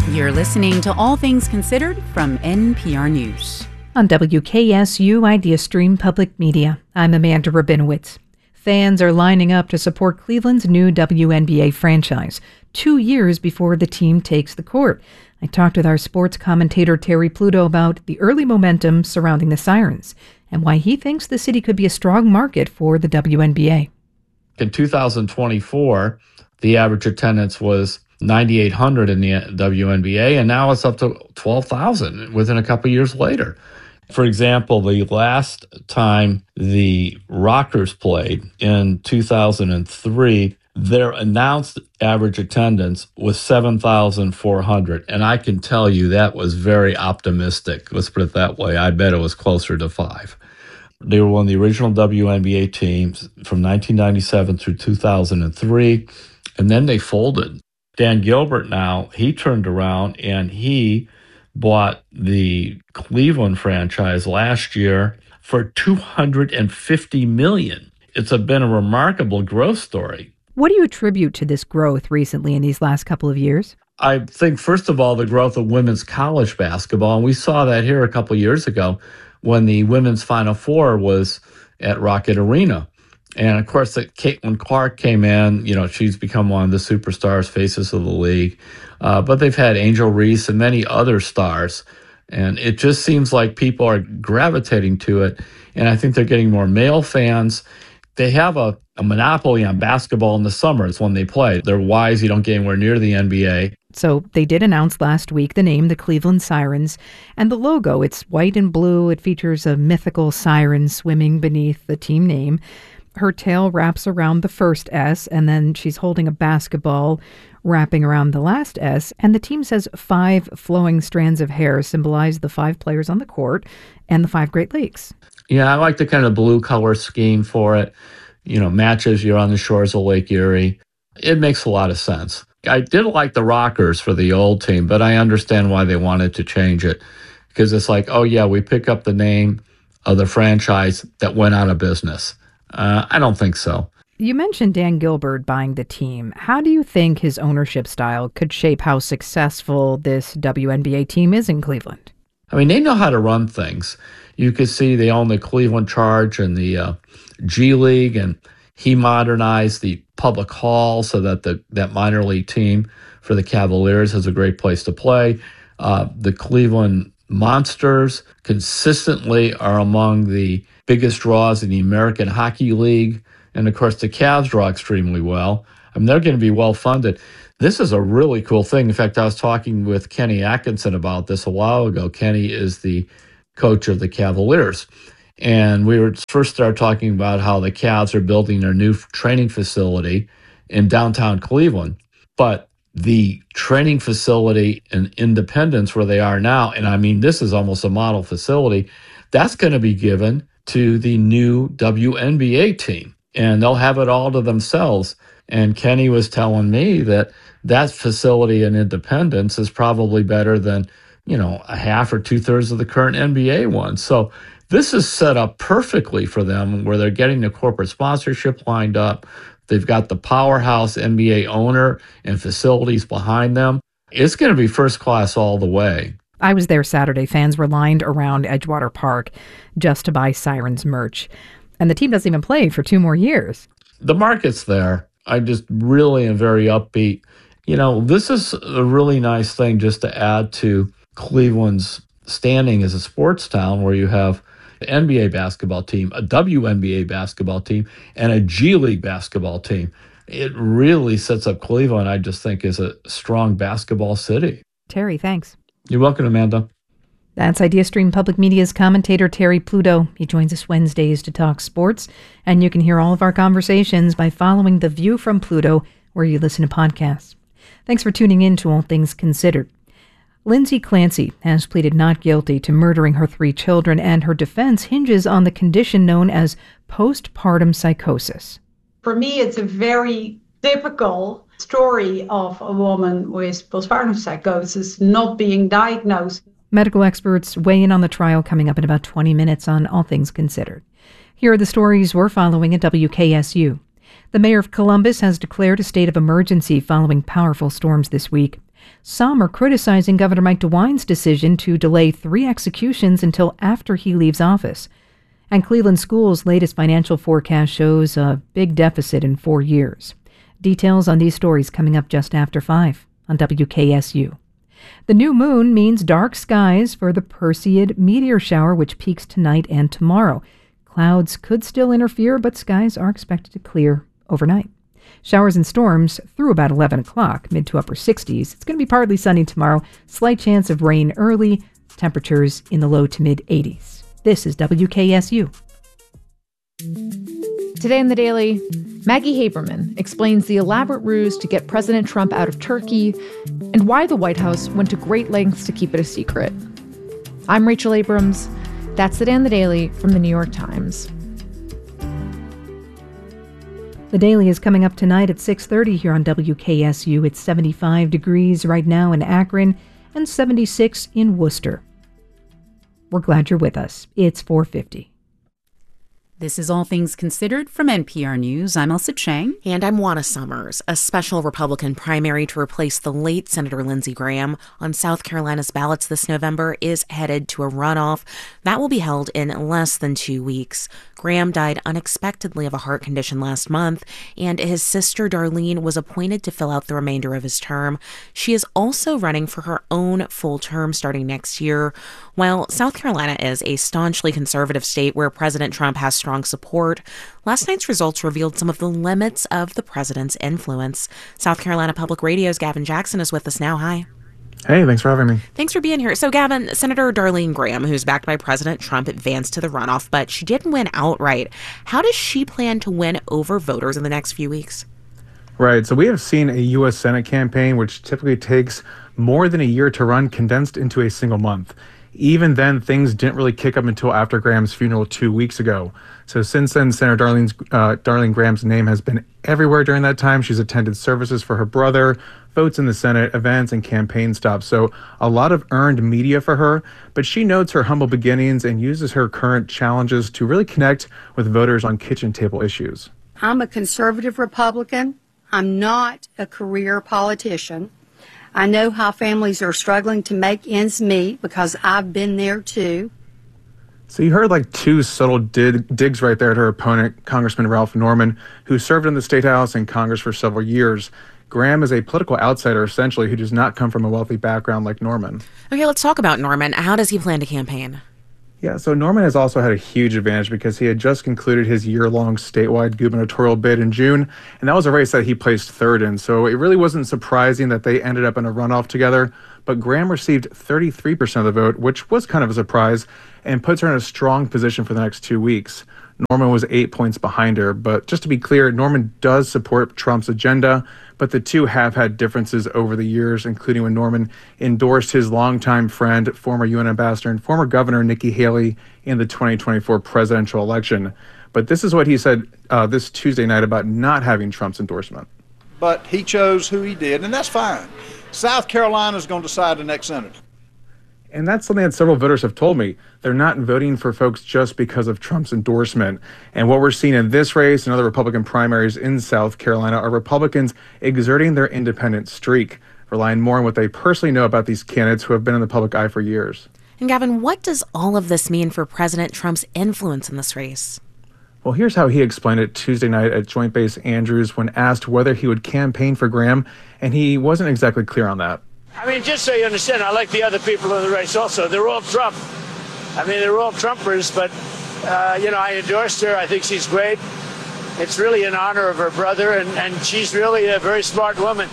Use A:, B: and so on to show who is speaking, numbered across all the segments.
A: You're listening to All Things Considered from NPR News.
B: On WKSU Idea Stream Public Media, I'm Amanda Rabinowitz. Fans are lining up to support Cleveland's new WNBA franchise 2 years before the team takes the court. I talked with our sports commentator Terry Pluto about the early momentum surrounding the Sirens and why he thinks the city could be a strong market for the WNBA.
C: In 2024, the average attendance was 9,800 in the WNBA, and now it's up to 12,000 within a couple years later. For example, the last time the Rockers played in 2003, their announced average attendance was 7,400. And I can tell you that was very optimistic. Let's put it that way. I bet it was closer to 5. They were one of the original WNBA teams from 1997 through 2003. And then they folded. Dan Gilbert now, he turned around and he bought the Cleveland franchise last year for $250 million. It's been a remarkable growth story.
B: What do you attribute to this growth recently in these last couple of years?
C: I think, first of all, the growth of women's college basketball. And we saw that here a couple of years ago when the women's Final Four was at Rocket Arena. And, of course, Caitlin Clark came in. She's become one of the superstars, faces of the league. But they've had Angel Reese and many other stars. And it just seems like people are gravitating to it. And I think they're getting more male fans. They have a monopoly on basketball in the summer. It's when they play. They're wise. You don't get anywhere near the NBA.
B: So they did announce last week the name, the Cleveland Sirens, and the logo. It's white and blue. It features a mythical siren swimming beneath the team name. Her tail wraps around the first S, and then she's holding a basketball wrapping around the last S. And the team says 5 flowing strands of hair symbolize the 5 players on the court and the 5 Great Lakes.
C: Yeah, I like the kind of blue color scheme for it. Matches you're on the shores of Lake Erie. It makes a lot of sense. I did like the Rockers for the old team, but I understand why they wanted to change it. Because it's like, oh yeah, we pick up the name of the franchise that went out of business. I don't think so.
B: You mentioned Dan Gilbert buying the team. How do you think his ownership style could shape how successful this WNBA team is in Cleveland?
C: I mean, they know how to run things. You could see they own the Cleveland Charge and the G League, and he modernized the public hall so that that minor league team for the Cavaliers has a great place to play. The Cleveland Monsters consistently are among the biggest draws in the American Hockey League. And, of course, the Cavs draw extremely well. I mean, they're going to be well-funded. This is a really cool thing. In fact, I was talking with Kenny Atkinson about this a while ago. Kenny is the coach of the Cavaliers. And we first started talking about how the Cavs are building their new training facility in downtown Cleveland. But the training facility in Independence, where they are now, and I mean, this is almost a model facility, that's going to be given to the new WNBA team. And they'll have it all to themselves. And Kenny was telling me that facility in Independence is probably better than, a half or 2/3 of the current NBA one. So this is set up perfectly for them, where they're getting the corporate sponsorship lined up. They've got the powerhouse NBA owner and facilities behind them. It's going to be first class all the way.
B: I was there Saturday. Fans were lined around Edgewater Park just to buy Sirens merch. And the team doesn't even play for 2 more years.
C: The market's there. I just really am very upbeat. This is a really nice thing just to add to Cleveland's standing as a sports town, where you have an NBA basketball team, a WNBA basketball team, and a G League basketball team. It really sets up Cleveland, I just think, as a strong basketball city.
B: Terry, thanks.
C: You're welcome, Amanda.
B: That's Idea Stream Public Media's commentator Terry Pluto. He joins us Wednesdays to talk sports, and you can hear all of our conversations by following The View from Pluto where you listen to podcasts. Thanks for tuning in to All Things Considered. Lindsay Clancy has pleaded not guilty to murdering her 3 children, and her defense hinges on the condition known as postpartum psychosis.
D: For me, it's a very typical story of a woman with postpartum psychosis not being diagnosed.
B: Medical experts weigh in on the trial coming up in about 20 minutes on All Things Considered. Here are the stories we're following at WKSU. The mayor of Columbus has declared a state of emergency following powerful storms this week. Some are criticizing Governor Mike DeWine's decision to delay 3 executions until after he leaves office. And Cleveland Schools' latest financial forecast shows a big deficit in 4 years. Details on these stories coming up just after 5 on WKSU. The new moon means dark skies for the Perseid meteor shower, which peaks tonight and tomorrow. Clouds could still interfere, but skies are expected to clear overnight. Showers and storms through about 11 o'clock, mid to upper 60s. It's going to be partly sunny tomorrow. Slight chance of rain early. Temperatures in the low to mid 80s. This is WKSU.
E: Today in the Daily, Maggie Haberman explains the elaborate ruse to get President Trump out of Turkey and why the White House went to great lengths to keep it a secret. I'm Rachel Abrams. That's Today in the Daily from the New York Times.
B: The Daily is coming up tonight at 6:30 here on WKSU. It's 75 degrees right now in Akron and 76 in Worcester. We're glad you're with us. It's 4:50.
A: This is All Things Considered from NPR News. I'm Elsa Chang.
F: And I'm Juana Summers. A special Republican primary to replace the late Senator Lindsey Graham on South Carolina's ballots this November is headed to a runoff. That will be held in less than 2 weeks. Graham died unexpectedly of a heart condition last month, and his sister Darlene was appointed to fill out the remainder of his term. She is also running for her own full term starting next year. While South Carolina is a staunchly conservative state where President Trump has strong support, last night's results revealed some of the limits of the president's influence. South Carolina Public Radio's Gavin Jackson is with us now. Hi.
G: Hey, thanks for having me.
F: Thanks for being here. So, Gavin, Senator Darlene Graham, who's backed by President Trump, advanced to the runoff, but she didn't win outright. How does she plan to win over voters in the next few weeks?
G: Right. So we have seen a U.S. Senate campaign, which typically takes more than a year to run, condensed into a single month. Even then, things didn't really kick up until after Graham's funeral 2 weeks ago. So since then, Senator Darlene Graham's name has been everywhere during that time. She's attended services for her brother, votes in the Senate, events, and campaign stops. So a lot of earned media for her, but she notes her humble beginnings and uses her current challenges to really connect with voters on kitchen table issues.
H: I'm a conservative Republican. I'm not a career politician. I know how families are struggling to make ends meet because I've been there too.
G: So you heard like 2 subtle digs right there at her opponent, Congressman Ralph Norman, who served in the State House and Congress for several years. Graham is a political outsider, essentially, who does not come from a wealthy background like Norman.
F: Okay, let's talk about Norman. How does he plan to campaign?
G: Yeah, so Norman has also had a huge advantage because he had just concluded his year-long statewide gubernatorial bid in June, and that was a race that he placed third in. So it really wasn't surprising that they ended up in a runoff together, but Graham received 33% of the vote, which was kind of a surprise, and puts her in a strong position for the next 2 weeks. Norman was 8 points behind her, but just to be clear, Norman does support Trump's agenda, but the two have had differences over the years, including when Norman endorsed his longtime friend, former UN ambassador and former governor Nikki Haley in the 2024 presidential election. But this is what he said this Tuesday night about not having Trump's endorsement.
I: But he chose who he did, and that's fine. South Carolina's going to decide the next senator.
G: And that's something that several voters have told me. They're not voting for folks just because of Trump's endorsement. And what we're seeing in this race and other Republican primaries in South Carolina are Republicans exerting their independent streak, relying more on what they personally know about these candidates who have been in the public eye for years.
F: And Gavin, what does all of this mean for President Trump's influence in this race?
G: Well, here's how he explained it Tuesday night at Joint Base Andrews when asked whether he would campaign for Graham, and he wasn't exactly clear on that.
J: I mean, just so you understand, I like the other people in the race also. They're all Trump. I mean, they're all Trumpers, but, I endorsed her. I think she's great. It's really in honor of her brother, and she's really a very smart woman.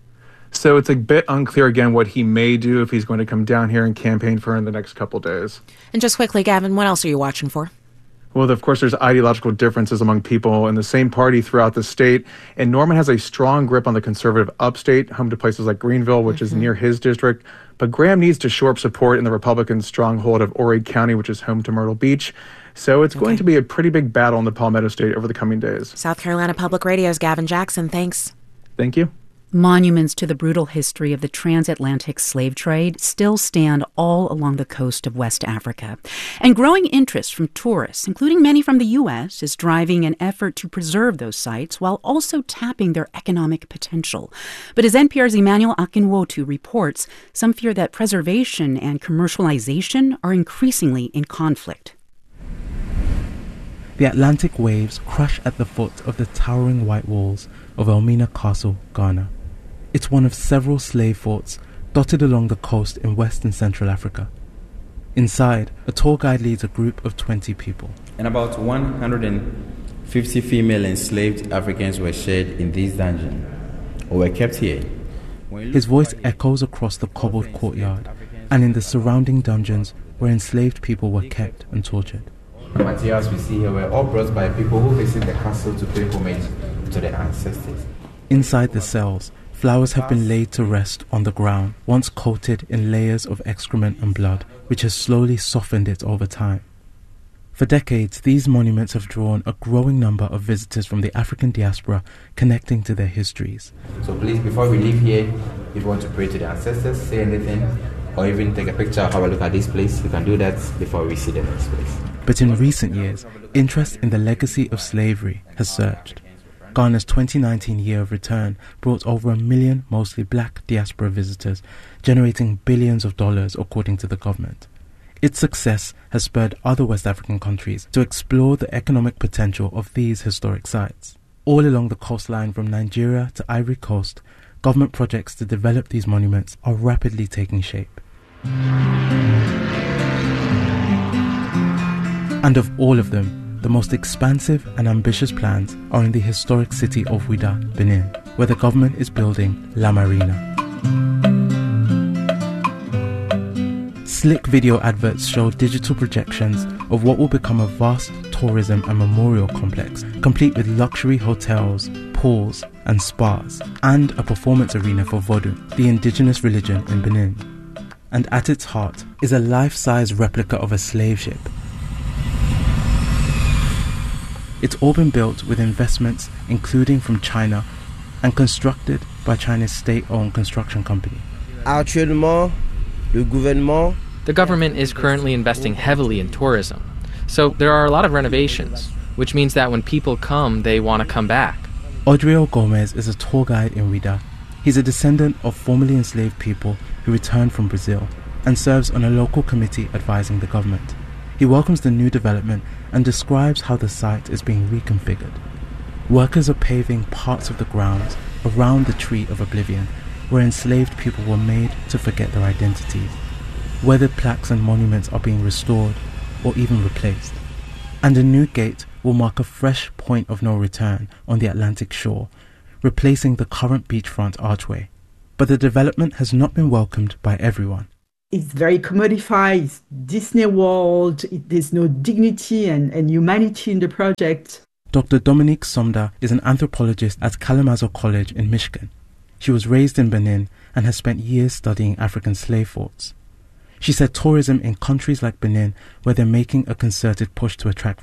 G: So it's a bit unclear, again, what he may do if he's going to come down here and campaign for her in the next couple days.
F: And just quickly, Gavin, what else are you watching for?
G: Well, of course, there's ideological differences among people in the same party throughout the state. And Norman has a strong grip on the conservative upstate, home to places like Greenville, which is near his district. But Graham needs to shore up support in the Republican stronghold of Horry County, which is home to Myrtle Beach. So it's going to be a pretty big battle in the Palmetto State over the coming days.
F: South Carolina Public Radio's Gavin Jackson, thanks.
G: Thank you.
A: Monuments to the brutal history of the transatlantic slave trade still stand all along the coast of West Africa. And growing interest from tourists, including many from the U.S., is driving an effort to preserve those sites while also tapping their economic potential. But as NPR's Emmanuel Akinwotu reports, some fear that preservation and commercialization are increasingly in conflict.
K: The Atlantic waves crash at the foot of the towering white walls of Elmina Castle, Ghana. It's one of several slave forts dotted along the coast in West and Central Africa. Inside, a tour guide leads a group of 20 people.
L: And about 150 female enslaved Africans were shared in this dungeon, or were kept here.
K: His voice echoes across the cobbled courtyard, and in the surrounding dungeons where enslaved people were kept and tortured.
L: The materials we see here were all brought by people who visit the castle to pay homage to their ancestors.
K: Inside the cells, flowers have been laid to rest on the ground, once coated in layers of excrement and blood, which has slowly softened it over time. For decades, these monuments have drawn a growing number of visitors from the African diaspora connecting to their histories.
L: So please, before we leave here, if you want to pray to the ancestors, say anything, or even take a picture or have a look at this place, you can do that before we see the next place.
K: But in recent years, interest in the legacy of slavery has surged. Ghana's 2019 Year of Return brought over 1 million mostly black diaspora visitors, generating billions of dollars according to the government. Its success has spurred other West African countries to explore the economic potential of these historic sites. All along the coastline from Nigeria to Ivory Coast, government projects to develop these monuments are rapidly taking shape. And of all of them, the most expansive and ambitious plans are in the historic city of Ouidah, Benin, where the government is building La Marina. Slick video adverts show digital projections of what will become a vast tourism and memorial complex, complete with luxury hotels, pools and spas, and a performance arena for Vodou, the indigenous religion in Benin. And at its heart is a life-size replica of a slave ship. It's all been built with investments including from China and constructed by China's state-owned construction company.
M: The
N: government is currently investing heavily in tourism, so there are a lot of renovations, which means that when people come, they want to come back.
K: Odrio Gomez is a tour guide in Ouidah. He's a descendant of formerly enslaved people who returned from Brazil and serves on a local committee advising the government. He welcomes the new development and describes how the site is being reconfigured. Workers are paving parts of the grounds around the Tree of Oblivion, where enslaved people were made to forget their identities. Weathered plaques and monuments are being restored or even replaced. And a new gate will mark a fresh point of no return on the Atlantic shore, replacing the current beachfront archway. But the development has not been welcomed by everyone.
O: It's very commodified, it's Disney World, there's no dignity and humanity in the project.
K: Dr. Dominique Somda is an anthropologist at Kalamazoo College in Michigan. She was raised in Benin and has spent years studying African slave forts. She said tourism in countries like Benin, where they're making a concerted push to attract